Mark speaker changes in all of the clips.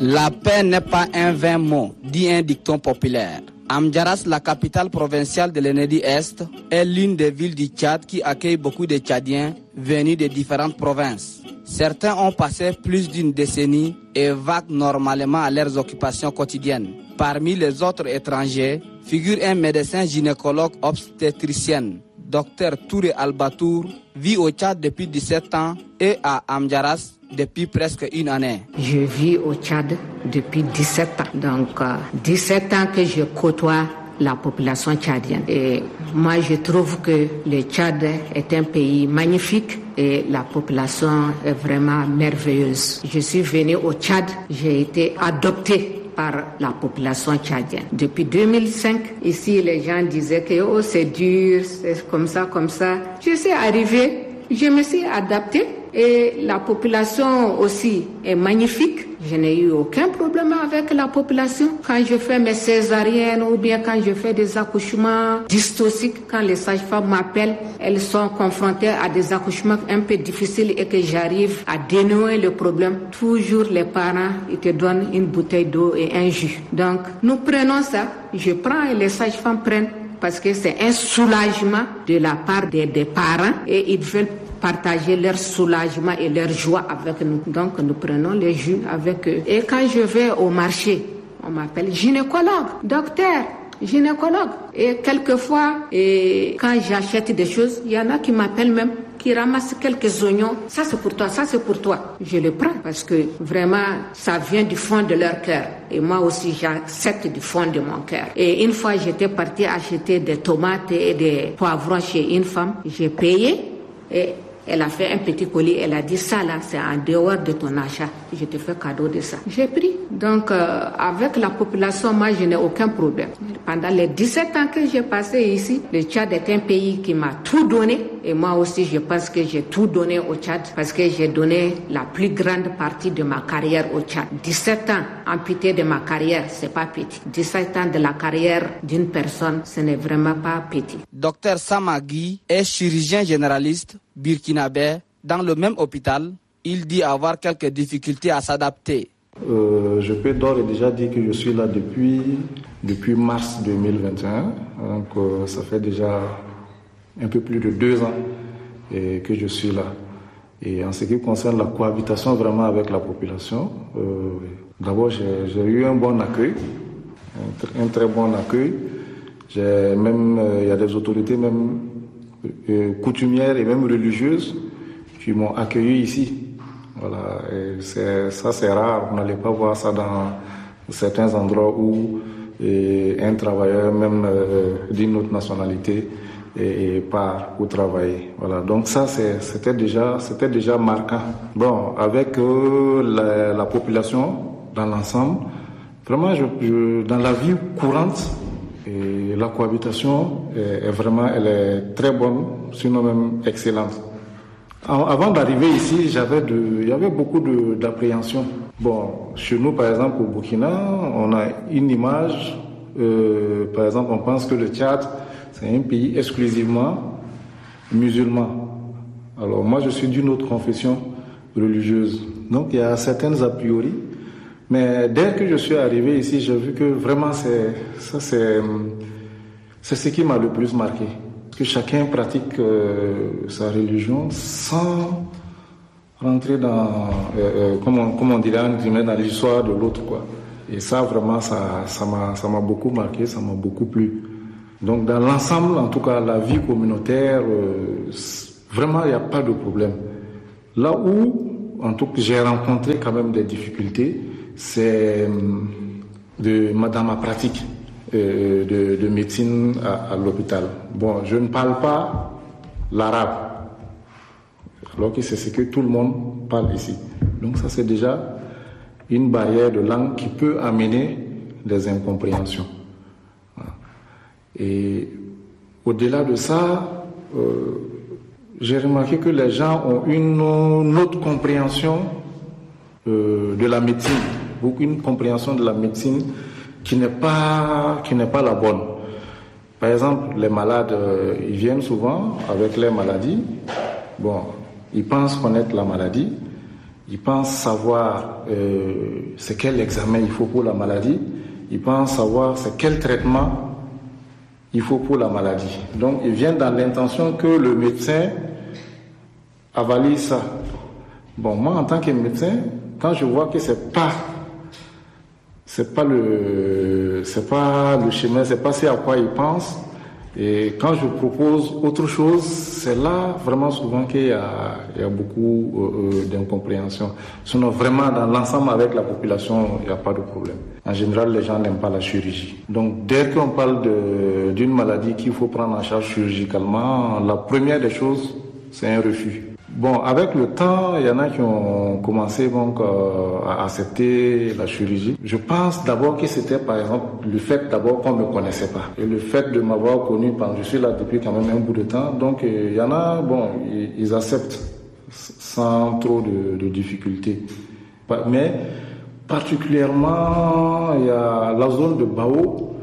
Speaker 1: La paix n'est pas un vain mot, dit un dicton populaire. Amdjaras, la capitale provinciale de l'Enedi-Est, est l'une des villes du Tchad qui accueille beaucoup de Tchadiens venus de différentes provinces. Certains ont passé plus d'une décennie et vaguent normalement à leurs occupations quotidiennes. Parmi les autres étrangers figure un médecin gynécologue obstétricien. Dr Touré Albatour vit au Tchad depuis 17 ans et à Amdjaras depuis presque une année.
Speaker 2: Je vis au Tchad depuis 17 ans. Donc 17 ans que je côtoie la population tchadienne. Et moi je trouve que le Tchad est un pays magnifique et la population est vraiment merveilleuse. Je suis venue au Tchad, j'ai été adoptée par la population tchadienne. Depuis 2005, ici les gens disaient que oh, c'est dur, c'est comme ça. Je suis arrivée, je me suis adaptée et la population aussi est magnifique. Je n'ai eu aucun problème avec la population. Quand je fais mes césariennes ou bien quand je fais des accouchements dystociques, quand les sages-femmes m'appellent, elles sont confrontées à des accouchements un peu difficiles et que j'arrive à dénouer le problème. Toujours les parents, ils te donnent une bouteille d'eau et un jus. Donc, nous prenons ça. Je prends et les sages-femmes prennent parce que c'est un soulagement de la part des parents et ils veulent partager leur soulagement et leur joie avec nous. Donc nous prenons les jus avec eux. Et quand je vais au marché, on m'appelle gynécologue, docteur, gynécologue. Et quelquefois, quand j'achète des choses, il y en a qui m'appellent même, qui ramassent quelques oignons. Ça c'est pour toi, ça c'est pour toi. Je le prends parce que vraiment, ça vient du fond de leur cœur. Et moi aussi, j'accepte du fond de mon cœur. Et une fois, j'étais partie acheter des tomates et des poivrons chez une femme. J'ai payé et elle a fait un petit colis, elle a dit ça là, c'est en dehors de ton achat. Je te fais cadeau de ça. J'ai pris. Donc avec la population, moi je n'ai aucun problème. Pendant les 17 ans que j'ai passé ici, le Tchad est un pays qui m'a tout donné. Et moi aussi je pense que j'ai tout donné au Tchad parce que j'ai donné la plus grande partie de ma carrière au Tchad. 17 ans amputé de ma carrière, c'est pas petit. 17 ans de la carrière d'une personne, ce n'est vraiment pas petit.
Speaker 1: Docteur Samagui est chirurgien généraliste burkinabé dans le même hôpital. Il dit avoir quelques difficultés à s'adapter.
Speaker 3: Je peux d'ores et déjà dire que je suis là depuis mars 2021. Donc ça fait déjà un peu plus de 2 ans que je suis là. Et en ce qui concerne la cohabitation vraiment avec la population, d'abord j'ai eu un bon accueil, un très bon accueil. J'ai même, il y a des autorités même coutumières et même religieuses qui m'ont accueilli ici. Voilà, et c'est rare, vous n'allez pas voir ça dans certains endroits où un travailleur même d'une autre nationalité part pour travailler. Voilà, donc ça c'était déjà marquant. Bon, avec la population dans l'ensemble, vraiment dans la vie courante, et la cohabitation elle est très bonne, sinon même excellente. Avant d'arriver ici, il y avait beaucoup d'appréhension. Bon, chez nous, par exemple, au Burkina, on a une image, par exemple, on pense que le Tchad, c'est un pays exclusivement musulman. Alors moi, je suis d'une autre confession religieuse. Donc il y a certaines a priori. Mais dès que je suis arrivé ici, j'ai vu que vraiment c'est ce qui m'a le plus marqué. Que chacun pratique sa religion sans rentrer dans, comme on dirait, dans l'histoire de l'autre, quoi. Et ça, vraiment, ça m'a beaucoup marqué, ça m'a beaucoup plu. Donc, dans l'ensemble, en tout cas, la vie communautaire, vraiment, il n'y a pas de problème. Là où, en tout cas, j'ai rencontré quand même des difficultés, c'est dans ma pratique de médecine à l'hôpital. Bon, je ne parle pas l'arabe, alors que c'est ce que tout le monde parle ici. Donc ça, c'est déjà une barrière de langue qui peut amener des incompréhensions. Voilà. Et au-delà de ça, j'ai remarqué que les gens ont une autre compréhension de la médecine, une compréhension de la médecine qui n'est pas la bonne. Par exemple, les malades, ils viennent souvent avec leurs maladies. Bon, ils pensent connaître la maladie, Ils pensent savoir c'est quel examen il faut pour la maladie. Ils pensent savoir c'est quel traitement il faut pour la maladie. Donc, ils viennent dans l'intention que le médecin avalise ça. Bon, moi, en tant que médecin, quand je vois que c'est pas le chemin, c'est pas ce à quoi ils pensent, et quand je propose autre chose, c'est là vraiment souvent qu'il y a beaucoup d'incompréhension. Sinon, vraiment, dans l'ensemble avec la population, il n'y a pas de problème. En général, les gens n'aiment pas la chirurgie. Donc, dès qu'on parle d'une maladie qu'il faut prendre en charge chirurgicalement, la première des choses, c'est un refus. Bon, avec le temps, il y en a qui ont commencé donc à accepter la chirurgie. Je pense d'abord que c'était par exemple le fait d'abord qu'on ne me connaissait pas. Et le fait de m'avoir connu, je suis là depuis quand même un bout de temps. Donc il y en a, bon, ils acceptent sans trop de difficultés. Mais particulièrement, il y a la zone de Bao,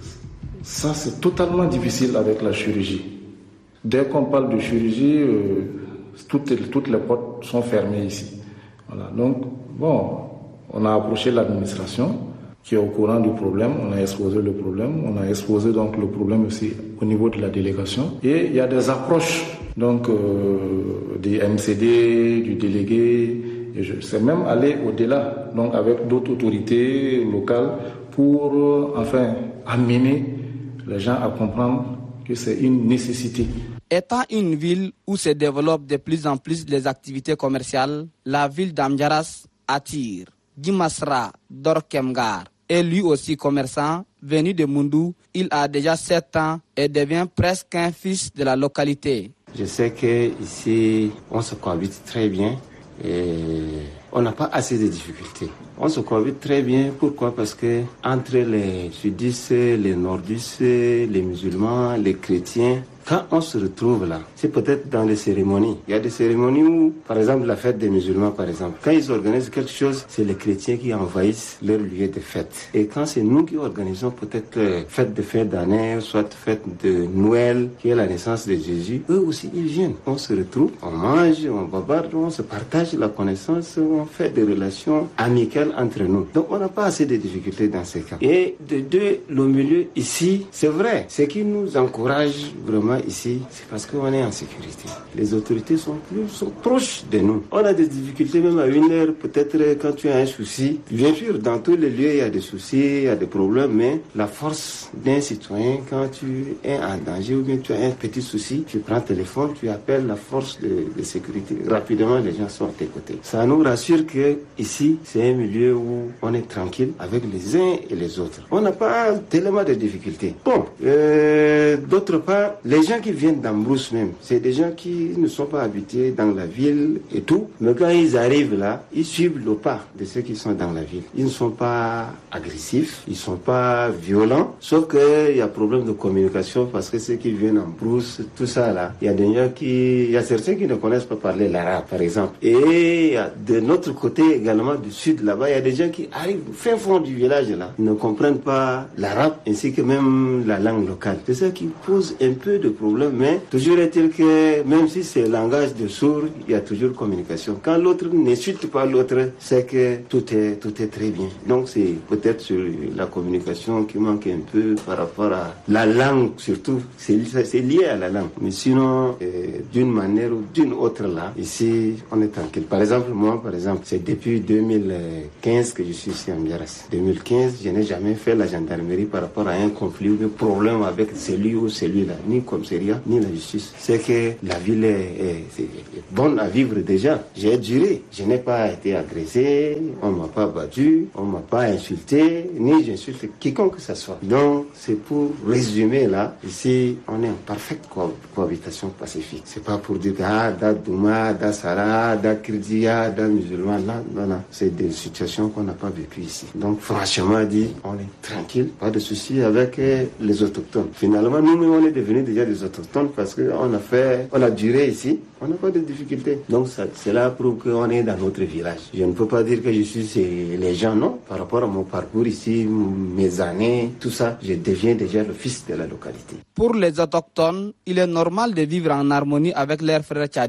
Speaker 3: ça c'est totalement difficile avec la chirurgie. Dès qu'on parle de chirurgie, toutes les portes sont fermées ici. Voilà. Donc, bon, on a approché l'administration qui est au courant du problème, on a exposé le problème, on a exposé donc le problème aussi au niveau de la délégation. Et il y a des approches donc des MCD, du délégué, et je sais même aller au-delà, donc avec d'autres autorités locales pour enfin amener les gens à comprendre que c'est une nécessité.
Speaker 1: Étant une ville où se développent de plus en plus les activités commerciales, la ville d'Amdiaras attire. Dimasra Dorkemgar est lui aussi commerçant, venu de Moundou. Il a déjà 7 ans et devient presque un fils de la localité.
Speaker 4: Je sais qu'ici, on se cohabite très bien et on n'a pas assez de difficultés. On se cohabite très bien. Pourquoi? Parce que entre les sudistes, les nordistes, les musulmans, les chrétiens, quand on se retrouve là, c'est peut-être dans les cérémonies. Il y a des cérémonies où, par exemple, la fête des musulmans, par exemple, quand ils organisent quelque chose, c'est les chrétiens qui envahissent leur lieu de fête. Et quand c'est nous qui organisons peut-être fête de fin d'année, soit fête de Noël, qui est la naissance de Jésus, eux aussi, ils viennent. On se retrouve, on mange, on bavarde, on se partage la connaissance, on fait des relations amicales entre nous. Donc, on n'a pas assez de difficultés dans ces cas. Et de deux, le milieu ici, c'est vrai, ce qui nous encourage vraiment ici, c'est parce qu'on est en sécurité. Les autorités sont proches de nous. On a des difficultés même à une heure, peut-être quand tu as un souci. Bien sûr, dans tous les lieux, il y a des soucis, il y a des problèmes, mais la force d'un citoyen, quand tu es en danger ou bien tu as un petit souci, tu prends le téléphone, tu appelles la force de sécurité. Rapidement, les gens sont à tes côtés. Ça nous rassure que ici, c'est un milieu où on est tranquille avec les uns et les autres. On n'a pas tellement de difficultés. Bon, d'autre part, les gens qui viennent d'Ambrousse même, c'est des gens qui ne sont pas habitués dans la ville et tout. Mais quand ils arrivent là, ils suivent le pas de ceux qui sont dans la ville. Ils ne sont pas agressifs, ils ne sont pas violents. Sauf qu'il y a problème de communication parce que ceux qui viennent en brousse, tout ça là, il y a des gens il y a certains qui ne connaissent pas parler l'arabe par exemple. Et de notre côté également du sud là-bas, il y a des gens qui arrivent au fin fond du village là, ils ne comprennent pas l'arabe ainsi que même la langue locale. C'est ça qui pose un peu de problème, mais toujours est-il que même si c'est langage de sourds, il y a toujours communication. Quand l'autre n'insulte pas l'autre, c'est que tout est très bien. Donc c'est peut-être sur la communication qui manque un peu par rapport à la langue surtout. C'est lié à la langue. Mais sinon, d'une manière ou d'une autre là, ici, on est tranquille. Par exemple, moi, c'est depuis 2015 que je suis ici à Amdiaras. 2015, je n'ai jamais fait la gendarmerie par rapport à un conflit ou un problème avec celui ou celui-là, ni commissariat, ni la justice. C'est que la ville est bonne à vivre déjà. J'ai duré. Je n'ai pas été agressé, on ne m'a pas battu, on ne m'a pas insulté, ni j'insulte quiconque que ce soit. Donc, c'est pour résumer là, ici, on est en parfaite cohabitation pacifique. C'est pas pour dire da Douma, da Sara, da Kirdia, da musulman, non. C'est des situations qu'on n'a pas vécues ici. Donc, franchement dit, on est tranquille, pas de soucis avec les autochtones. Finalement, nous-mêmes, on est devenus déjà des autochtones parce qu'on a duré ici, on n'a pas de difficultés. Donc, cela prouve qu'on est dans notre village. Je ne peux pas dire que je suis les gens, non. Par rapport à mon parcours ici, mes années, tout ça, je deviens déjà le fils de la localité.
Speaker 1: Pour les autochtones, il est normal de vivre en harmonie avec leurs frères tchadiens.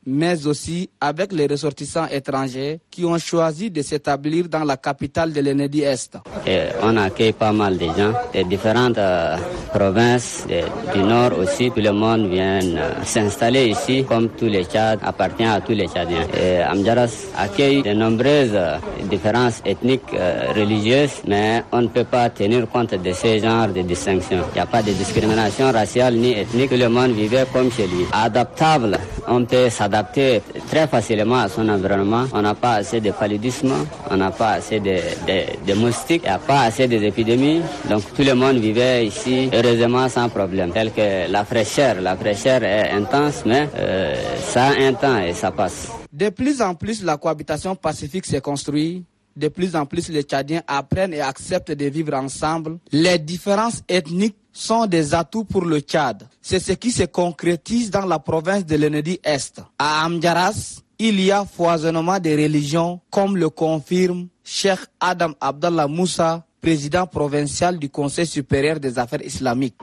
Speaker 1: mais aussi avec les ressortissants étrangers qui ont choisi de s'établir dans la capitale de l'Enedi-Est.
Speaker 5: On accueille pas mal de gens de différentes provinces du nord aussi. Tout le monde vient s'installer ici, comme tous les Tchad, appartient à tous les Tchadiens. Et Amdjaras accueille de nombreuses différences ethniques, religieuses, mais on ne peut pas tenir compte de ces genres de distinctions. Il n'y a pas de discrimination raciale ni ethnique. Tout le monde vivait comme chez lui. Adaptable, on peut s'adapter très facilement à son environnement. On n'a pas assez de paludisme, on n'a pas assez de moustiques, il n'y a pas assez d'épidémies. Donc tout le monde vivait ici, heureusement, sans problème. Tel que la fraîcheur est intense, mais ça a un temps et ça passe.
Speaker 1: De plus en plus, la cohabitation pacifique s'est construite. De plus en plus, les Tchadiens apprennent et acceptent de vivre ensemble. Les différences ethniques sont des atouts pour le Tchad. C'est ce qui se concrétise dans la province de l'Enedi-Est. À Amdjaras, il y a foisonnement des religions, comme le confirme Cheikh Adam Abdallah Moussa, président provincial du Conseil supérieur des affaires islamiques.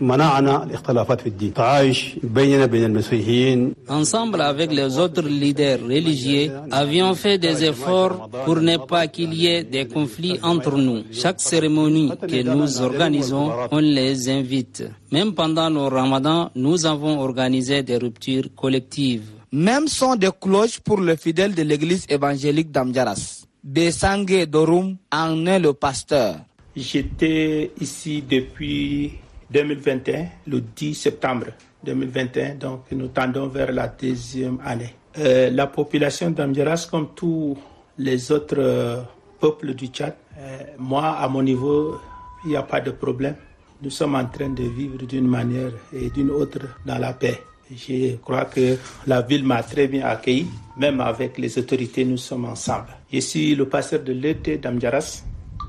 Speaker 6: Ensemble avec les autres leaders religieux, avions fait des efforts pour ne pas qu'il y ait des conflits entre nous. Chaque cérémonie que nous organisons, on les invite. Même pendant le Ramadan, nous avons organisé des ruptures collectives.
Speaker 1: Même son de cloches pour le fidèle de l'église évangélique d'Amdjaras. Bessangue Dorum en est le pasteur.
Speaker 7: J'étais ici depuis 2021, le 10 septembre 2021, donc nous tendons vers la deuxième année. La population d'Amdjaras, comme tous les autres peuples du Tchad, moi, à mon niveau, il n'y a pas de problème. Nous sommes en train de vivre d'une manière et d'une autre dans la paix. Je crois que la ville m'a très bien accueilli, même avec les autorités, nous sommes ensemble. Je suis le pasteur de l'été d'Amdjaras.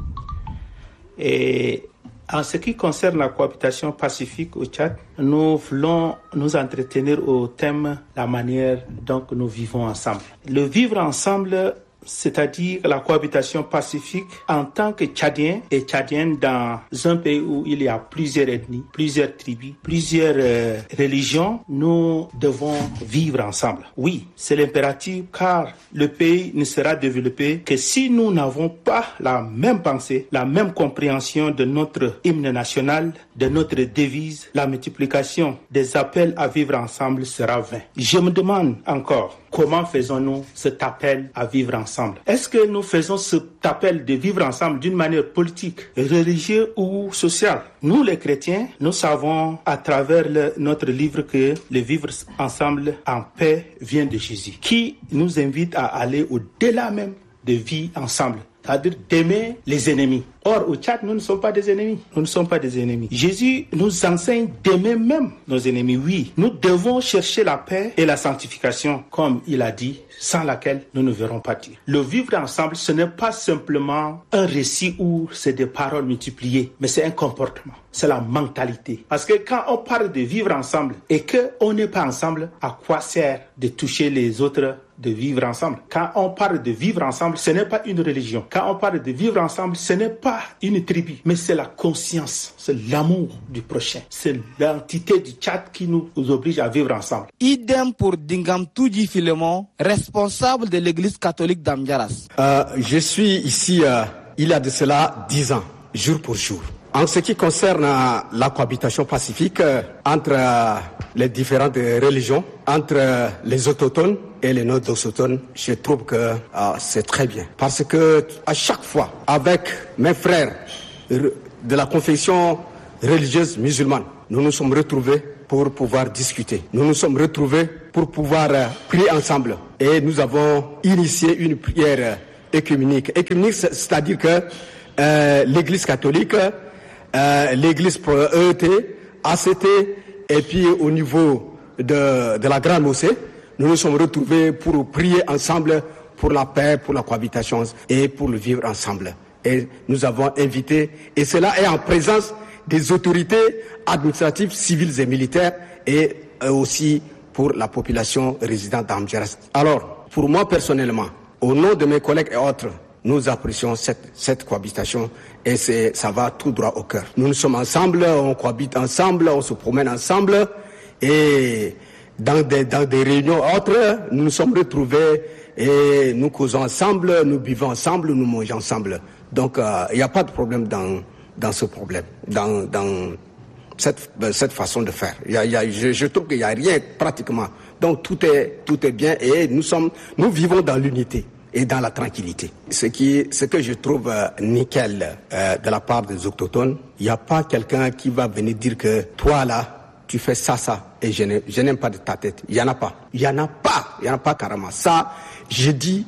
Speaker 7: Et en ce qui concerne la cohabitation pacifique au Tchad, nous voulons nous entretenir au thème la manière dont nous vivons ensemble. Le vivre ensemble, c'est-à-dire la cohabitation pacifique en tant que Tchadiens et Tchadiennes dans un pays où il y a plusieurs ethnies, plusieurs tribus, plusieurs religions, nous devons vivre ensemble. Oui, c'est l'impératif car le pays ne sera développé que si nous n'avons pas la même pensée, la même compréhension de notre hymne national, de notre devise. La multiplication des appels à vivre ensemble sera vain. Je me demande encore, comment faisons-nous cet appel à vivre ensemble? Est-ce que nous faisons cet appel de vivre ensemble d'une manière politique, religieuse ou sociale? Nous, les chrétiens, nous savons à travers notre livre que le vivre ensemble en paix vient de Jésus, qui nous invite à aller au-delà même de vie ensemble, c'est-à-dire d'aimer les ennemis. Or, au Tchad, nous ne sommes pas des ennemis. Nous ne sommes pas des ennemis. Jésus nous enseigne d'aimer même nos ennemis. Oui, nous devons chercher la paix et la sanctification, comme il a dit, sans laquelle nous ne verrons pas Dieu. Le vivre ensemble, ce n'est pas simplement un récit où c'est des paroles multipliées, mais c'est un comportement. C'est la mentalité. Parce que quand on parle de vivre ensemble et qu'on n'est pas ensemble, à quoi sert de toucher les autres, de vivre ensemble? Quand on parle de vivre ensemble, ce n'est pas une religion. Quand on parle de vivre ensemble, ce n'est pas une tribu, mais c'est la conscience, c'est l'amour du prochain. C'est l'entité du Tchad qui nous oblige à vivre ensemble.
Speaker 1: Idem pour Dingam Toudji Filemon, responsable de l'église catholique d'Amdjaras.
Speaker 8: Je suis ici il y a de cela 10 ans, jour pour jour. En ce qui concerne la cohabitation pacifique entre les différentes religions, entre les autochtones et les non-autochtones, je trouve que c'est très bien. Parce que à chaque fois, avec mes frères de la confession religieuse musulmane, nous nous sommes retrouvés pour pouvoir discuter. Nous nous sommes retrouvés pour pouvoir prier ensemble. Et nous avons initié une prière œcuménique. Œcuménique, c'est-à-dire que l'Église catholique, l'Église EET, ACT, et puis au niveau de la Grande Mosquée, nous nous sommes retrouvés pour prier ensemble pour la paix, pour la cohabitation et pour le vivre ensemble. Et nous avons invité, et cela est en présence des autorités administratives, civiles et militaires, et aussi pour la population résidente d'Amdjaras. Alors, pour moi personnellement, au nom de mes collègues et autres, nous apprécions cette cohabitation et ça va tout droit au cœur. Nous sommes ensemble, on cohabite ensemble, on se promène ensemble et dans des réunions autres, nous nous sommes retrouvés et nous causons ensemble, nous buvons ensemble, nous mangeons ensemble. Donc il n'y a pas de problème dans ce problème, dans cette façon de faire. Je trouve qu'il n'y a rien pratiquement. Donc tout est bien et nous vivons dans l'unité et dans la tranquillité. Ce que je trouve nickel de la part des autochtones, il n'y a pas quelqu'un qui va venir dire que toi là, tu fais ça, et je n'aime pas de ta tête. Il n'y en a pas. Il n'y en a pas carrément. Ça, je dis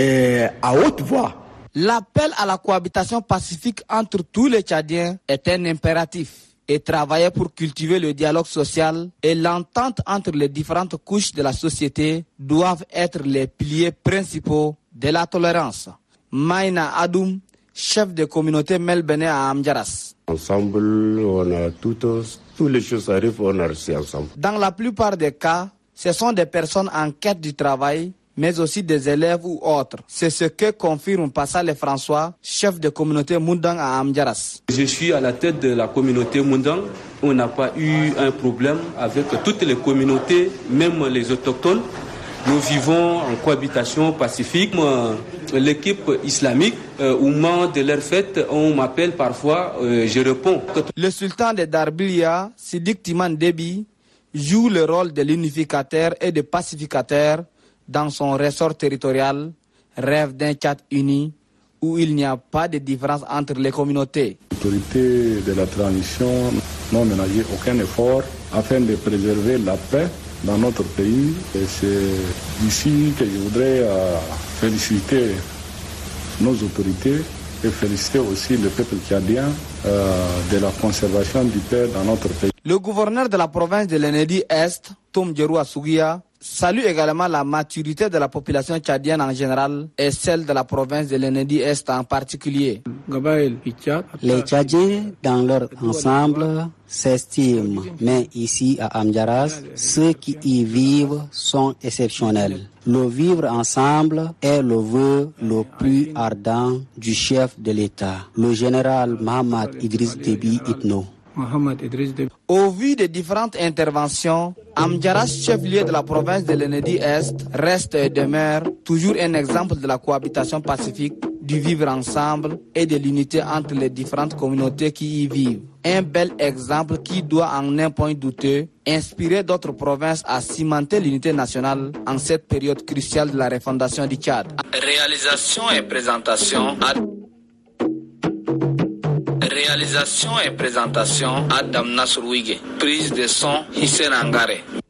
Speaker 8: à haute voix.
Speaker 1: L'appel à la cohabitation pacifique entre tous les Tchadiens est un impératif et travailler pour cultiver le dialogue social et l'entente entre les différentes couches de la société doivent être les piliers principaux de la tolérance. Maïna Adoum, chef de communauté Melbene à Amdjaras.
Speaker 4: Ensemble, on a toutes les choses arrivent, on a réussi ensemble.
Speaker 1: Dans la plupart des cas, ce sont des personnes en quête du travail, mais aussi des élèves ou autres. C'est ce que confirme Passale François, chef de communauté Moundang à Amdjaras.
Speaker 9: Je suis à la tête de la communauté Moundang. On n'a pas eu un problème avec toutes les communautés, même les autochtones. Nous vivons en cohabitation pacifique. L'équipe islamique, au moment de leur fête, on m'appelle parfois, je réponds.
Speaker 1: Le sultan de Darbilia, Sidik Timan Déby, joue le rôle de l'unificateur et de pacificateur dans son ressort territorial, rêve d'un Tchad uni où il n'y a pas de différence entre les communautés.
Speaker 3: Les autorités de la transition n'ont ménagé aucun effort afin de préserver la paix dans notre pays. Et c'est ici que je voudrais féliciter nos autorités et féliciter aussi le peuple tchadien de la conservation du paix dans notre pays.
Speaker 1: Le gouverneur de la province de l'Enedi-Est, Tom Djerou Sougia, salue également la maturité de la population tchadienne en général et celle de la province de l'Enedi-Est en particulier.
Speaker 10: Les Tchadiens dans leur ensemble s'estiment, mais ici à Amdjaras, ceux qui y vivent sont exceptionnels. Le vivre ensemble est le vœu le plus ardent du chef de l'État, le général Mohamed Idriss Déby Itno.
Speaker 1: Au vu des différentes interventions, Amdjaras, chef-lieu de la province de l'Enedi-Est, reste et demeure toujours un exemple de la cohabitation pacifique, du vivre ensemble et de l'unité entre les différentes communautés qui y vivent. Un bel exemple qui doit en un point douteux inspirer d'autres provinces à cimenter l'unité nationale en cette période cruciale de la refondation du Tchad. Réalisation et présentation Adam Nasrouige. Prise de son Hissène Angare.